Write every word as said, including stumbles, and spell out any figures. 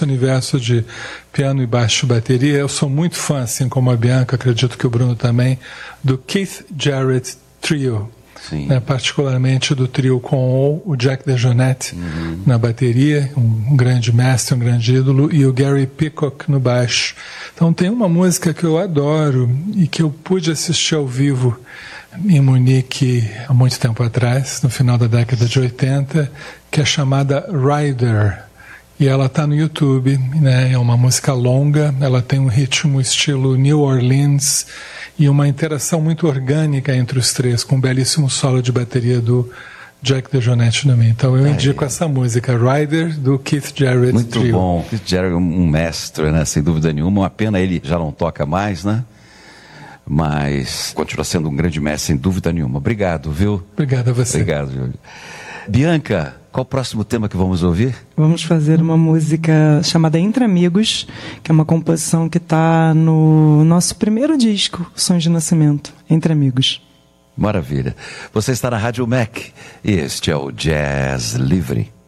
esse universo de piano e baixo e bateria. Eu sou muito fã, assim como a Bianca, acredito que o Bruno também, do Keith Jarrett Trio. Né, particularmente do trio com o Jack DeJohnette uhum. na bateria, um, um grande mestre, um grande ídolo, e o Gary Peacock no baixo. Então tem uma música que eu adoro e que eu pude assistir ao vivo em Munique há muito tempo atrás, no final da década de oitenta, que é chamada Rider. E ela está no YouTube, né? É uma música longa, ela tem um ritmo estilo New Orleans e uma interação muito orgânica entre os três, com um belíssimo solo de bateria do Jack DeJohnette também. Então eu indico Aí. essa música, Rider, do Keith Jarrett. Muito Trio. bom. Keith Jarrett é um mestre, né? Sem dúvida nenhuma. Uma pena ele já não toca mais, né? Mas continua sendo um grande mestre, sem dúvida nenhuma. Obrigado, viu? Obrigado a você. Obrigado, Júlio. Bianca, qual o próximo tema que vamos ouvir? Vamos fazer uma música chamada Entre Amigos, que é uma composição que está no nosso primeiro disco, Sons de Nascimento, Entre Amigos. Maravilha. Você está na Rádio M E C e este é o Jazz Livre.